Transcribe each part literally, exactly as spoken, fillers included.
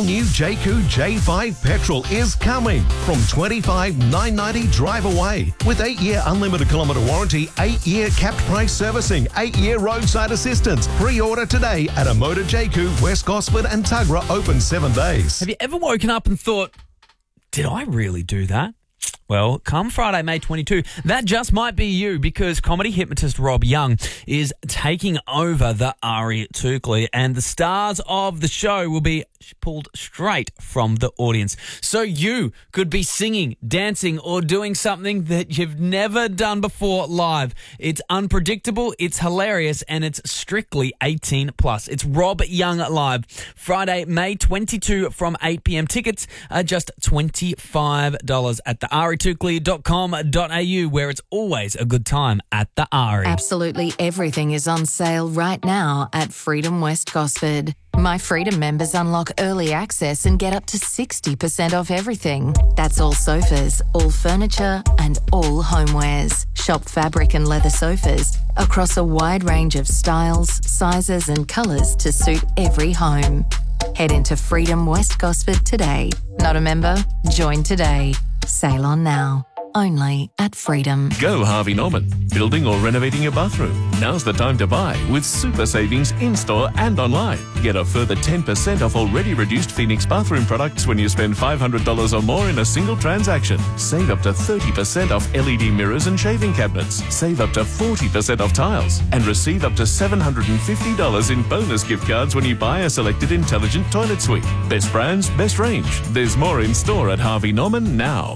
all-new J Q J five Petrol is coming from twenty-five thousand nine hundred ninety dollars drive away with eight-year unlimited kilometre warranty, eight-year capped price servicing, eight-year roadside assistance. Pre-order today at a Motor J Q, West Gosford and Tuggerah, open seven days. Have you ever woken up and thought, did I really do that? Well, come Friday, May twenty-second, that just might be you, because comedy hypnotist Rob Young is taking over the Ari Tukli, and the stars of the show will be pulled straight from the audience. So you could be singing, dancing, or doing something that you've never done before live. It's unpredictable, it's hilarious, and it's strictly eighteen plus. It's Rob Young Live, Friday, May twenty-second from eight p.m. Tickets are just twenty-five dollars at the ari tukli dot com dot a u, where it's always a good time at the Ari. Absolutely everything is on sale right now at Freedom West Gosford. My Freedom members unlock early access and get up to sixty percent off everything. That's all sofas, all furniture, and all homewares. Shop fabric and leather sofas across a wide range of styles, sizes, and colours to suit every home. Head into Freedom West Gosford today. Not a member? Join today. Sail on now. Only at Freedom. Go Harvey Norman. Building or renovating your bathroom? Now's the time to buy with super savings in-store and online. Get a further ten percent off already reduced Phoenix bathroom products when you spend five hundred dollars or more in a single transaction. Save up to thirty percent off L E D mirrors and shaving cabinets. Save up to forty percent off tiles. And receive up to seven hundred fifty dollars in bonus gift cards when you buy a selected intelligent toilet suite. Best brands, best range. There's more in store at Harvey Norman now.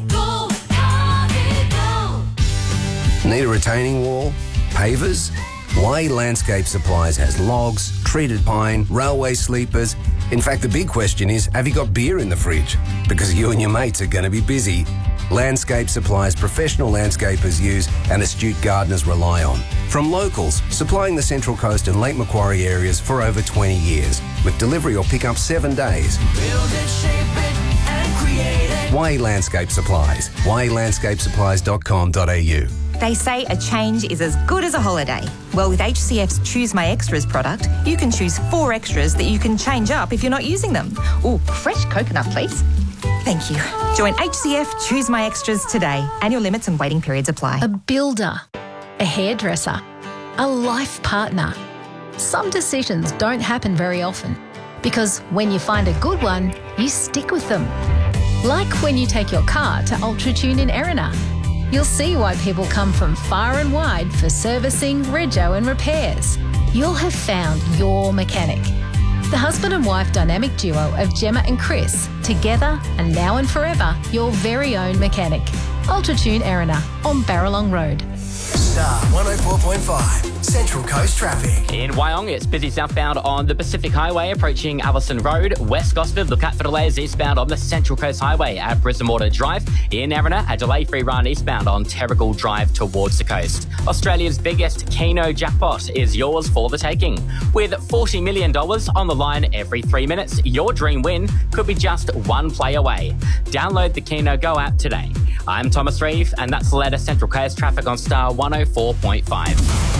Need a retaining wall? Pavers? Y Landscape Supplies has logs, treated pine, railway sleepers. In fact, the big question is, have you got beer in the fridge? Because you and your mates are going to be busy. Landscape Supplies professional landscapers use and astute gardeners rely on. From locals, supplying the Central Coast and Lake Macquarie areas for over twenty years. With delivery or pickup seven days. Build it, shape it, and create it. Y Landscape Supplies. y landscape supplies dot com dot a u. They say a change is as good as a holiday. Well, with H C F's Choose My Extras product, you can choose four extras that you can change up if you're not using them. Ooh, fresh coconut, please. Thank you. Join H C F Choose My Extras today. Annual limits and waiting periods apply. A builder, a hairdresser, a life partner. Some decisions don't happen very often, because when you find a good one, you stick with them. Like when you take your car to UltraTune in Erina. You'll see why people come from far and wide for servicing, rego and repairs. You'll have found your mechanic. The husband and wife dynamic duo of Gemma and Chris, together and now and forever, your very own mechanic. UltraTune Erina on Barralong Road. Star one oh four point five, Central Coast traffic. In Wyong, it's busy southbound on the Pacific Highway approaching Allison Road. West Gosford, look out for delays eastbound on the Central Coast Highway at Brisbane Water Drive. In Erina, a delay-free run eastbound on Terrigal Drive towards the coast. Australia's biggest Keno jackpot is yours for the taking. With forty million dollars on the line every three minutes, your dream win could be just one play away. Download the Keno Go app today. I'm Thomas Reeve, and that's the latest Central Coast traffic on Star one oh four point five.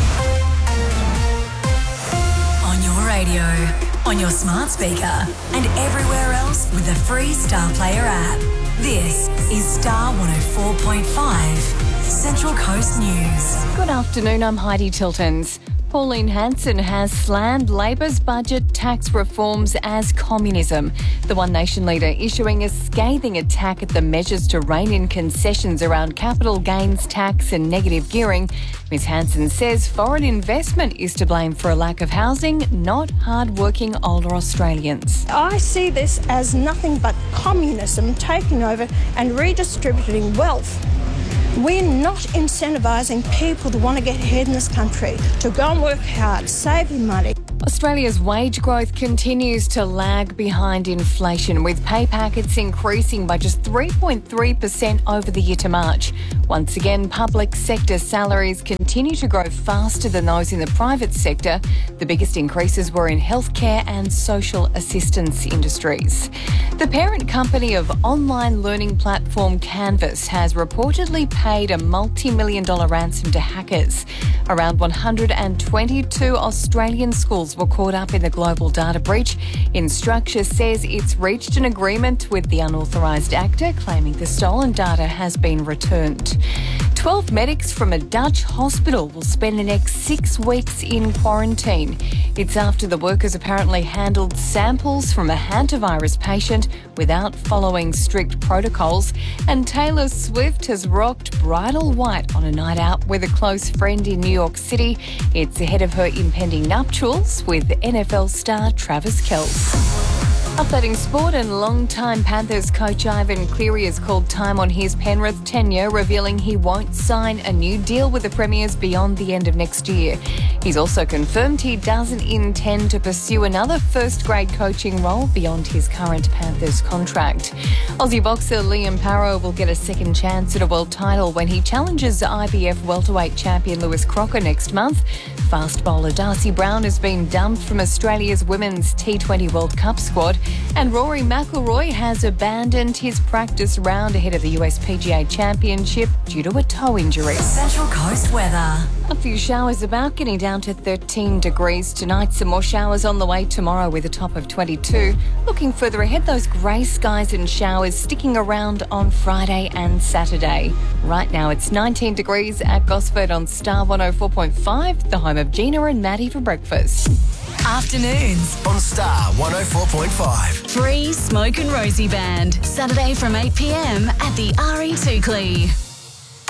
On your radio, on your smart speaker, and everywhere else with the free Star Player app. This is Star one oh four point five, Central Coast News. Good afternoon, I'm Heidi Tiltons. Pauline Hanson has slammed Labor's budget tax reforms as communism. The One Nation leader issuing a scathing attack at the measures to rein in concessions around capital gains tax and negative gearing. Miz Hanson says foreign investment is to blame for a lack of housing, not hard-working older Australians. I see this as nothing but communism taking over and redistributing wealth. We're not incentivising people to want to get ahead in this country, to go and work hard, save your money. Australia's wage growth continues to lag behind inflation, with pay packets increasing by just three point three percent over the year to March. Once again, public sector salaries continue to grow faster than those in the private sector. The biggest increases were in healthcare and social assistance industries. The parent company of online learning platform Canvas has reportedly paid a multi-million dollar ransom to hackers. Around one hundred twenty-two Australian schools were caught up in the global data breach. Instructure says it's reached an agreement with the unauthorised actor, claiming the stolen data has been returned. twelve medics from a Dutch hospital will spend the next six weeks in quarantine. It's after the workers apparently handled samples from a hantavirus patient without following strict protocols. And Taylor Swift has rocked bridal white on a night out with a close friend in New York City. It's ahead of her impending nuptials with N F L star Travis Kelce. Updating sport, and long-time Panthers coach Ivan Cleary has called time on his Penrith tenure, revealing he won't sign a new deal with the Premiers beyond the end of next year. He's also confirmed he doesn't intend to pursue another first-grade coaching role beyond his current Panthers contract. Aussie boxer Liam Parrow will get a second chance at a world title when he challenges I B F welterweight champion Lewis Crocker next month. Fast bowler Darcy Brown has been dumped from Australia's Women's T twenty World Cup squad. And Rory McIlroy has abandoned his practice round ahead of the U S P G A Championship due to a toe injury. Central Coast weather. A few showers about, getting down to thirteen degrees tonight. Some more showers on the way tomorrow with a top of twenty-two. Looking further ahead, those grey skies and showers sticking around on Friday and Saturday. Right now it's nineteen degrees at Gosford on Star one oh four point five, the home of Gina and Maddie for breakfast. Afternoons on Star one oh four point five. Free Smoke and Rosie Band. Saturday from eight p m at the R E Toukley.